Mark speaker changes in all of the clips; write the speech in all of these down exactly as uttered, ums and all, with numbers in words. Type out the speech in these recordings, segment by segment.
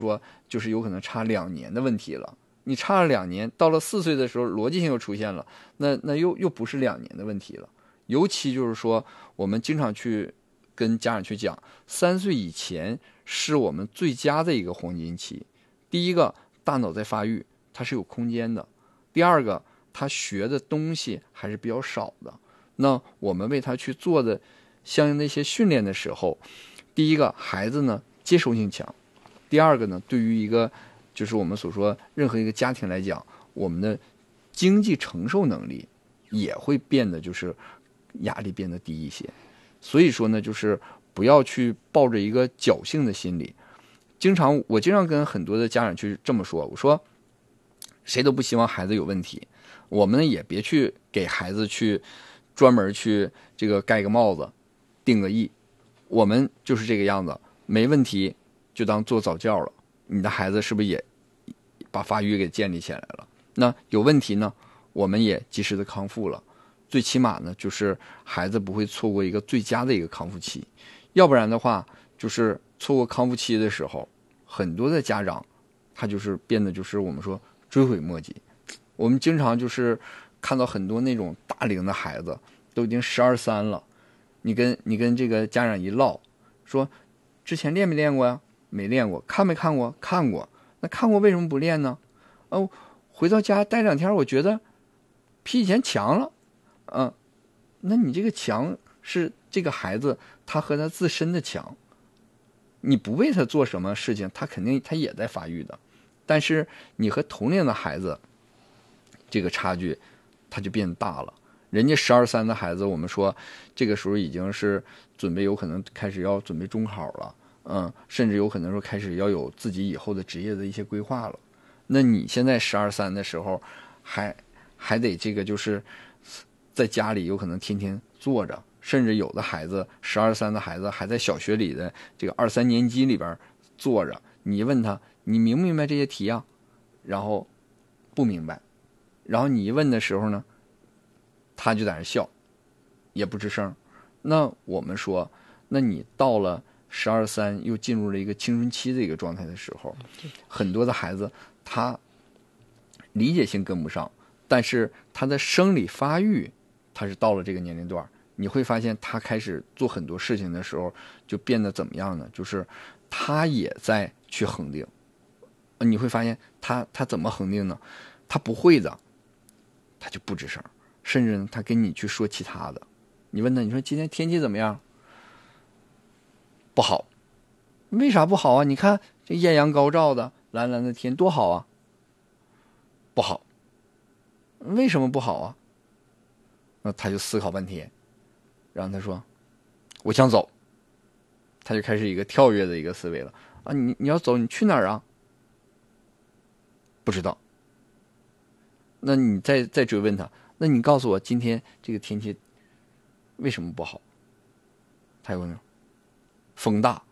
Speaker 1: 说就是有可能差两年的问题了。你差了两年，到了四岁的时候，逻辑性又出现了，那那又又不是两年的问题了。尤其就是说，我们经常去跟家长去讲，三岁以前是我们最佳的一个黄金期。第一个，大脑在发育，它是有空间的；第二个，他学的东西还是比较少的。那我们为他去做的相应的一些训练的时候，第一个，孩子呢接受性强；第二个呢，对于一个就是我们所说任何一个家庭来讲，我们的经济承受能力也会变得就是压力变得低一些。所以说呢，就是不要去抱着一个侥幸的心理。经常我经常跟很多的家长去这么说，我说谁都不希望孩子有问题，我们也别去给孩子去专门去这个盖个帽子定个义，我们就是这个样子，没问题就当做早教了，你的孩子是不是也把发育给建立起来了？那有问题呢，我们也及时的康复了，最起码呢就是孩子不会错过一个最佳的一个康复期。要不然的话，就是错过康复期的时候，很多的家长他就是变得就是我们说追悔莫及。我们经常就是看到很多那种大龄的孩子都已经十二三了，你跟你跟这个家长一唠，说之前练没练过呀？没练过。看没看过？看过。那看过为什么不练呢？哦，回到家待两天，我觉得比以前强了。嗯，那你这个强是这个孩子他和他自身的强，你不为他做什么事情，他肯定他也在发育的。但是你和同龄的孩子这个差距他就变大了。人家十二三的孩子，我们说这个时候已经是准备有可能开始要准备中考了，嗯，甚至有可能说开始要有自己以后的职业的一些规划了。那你现在十二三的时候，还还得这个就是在家里有可能天天坐着，甚至有的孩子十二三的孩子还在小学里的这个二三年级里边坐着，你问他你明不明白这些题啊？然后不明白，然后你一问的时候呢，他就在那笑，也不吱声。那我们说，那你到了十二三，又进入了一个青春期的一个状态的时候，很多的孩子他理解性跟不上，但是他的生理发育，他是到了这个年龄段，你会发现他开始做很多事情的时候，就变得怎么样呢？就是他也在去恒定。你会发现他他怎么恒定呢？他不会的，他就不吱声。甚至他跟你去说其他的，你问他，你说今天天气怎么样？不好。为啥不好啊？你看这艳阳高照的蓝蓝的天多好啊。不好。为什么不好啊？那他就思考半天，然后他说我想走。他就开始一个跳跃的一个思维了啊，你你要走你去哪儿啊？不知道。那你再再追问他，那你告诉我今天这个天气为什么不好？他有那种风大，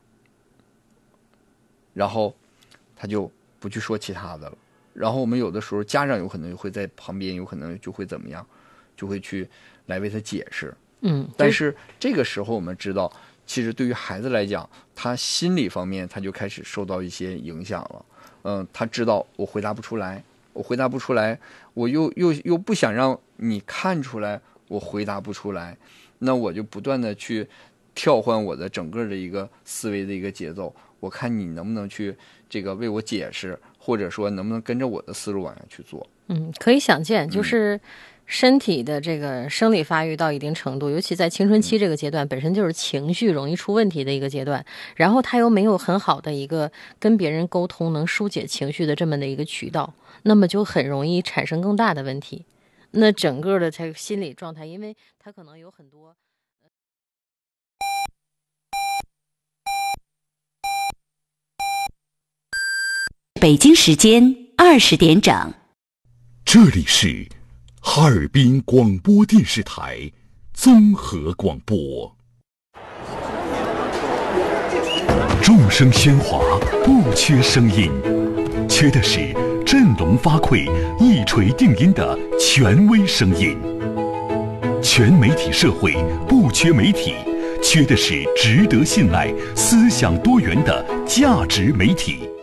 Speaker 1: 然后他就不去说其他的了。然后我们有的时候家长有可能会在旁边，有可能就会怎么样，就会去来为他解释。
Speaker 2: 嗯，
Speaker 1: 但是这个时候我们知道，其实对于孩子来讲，他心理方面他就开始受到一些影响了。嗯，他知道我回答不出来。我回答不出来，我又又又不想让你看出来我回答不出来，那我就不断的去跳换我的整个的一个思维的一个节奏，我看你能不能去这个为我解释，或者说能不能跟着我的思路往下去做。
Speaker 2: 嗯，可以想见，就是身体的这个生理发育到一定程度，尤其在青春期这个阶段，本身就是情绪容易出问题的一个阶段，然后他又没有很好的一个跟别人沟通能疏解情绪的这么的一个渠道，那么就很容易产生更大的问题。那整个的他心理状态，因为他可能有很多
Speaker 3: 北京时间二十点整，
Speaker 4: 这里是哈尔滨广播电视台综合广播。众声喧哗，不缺声音，缺的是振聋发聩、一锤定音的权威声音。全媒体社会不缺媒体，缺的是值得信赖、思想多元的价值媒体。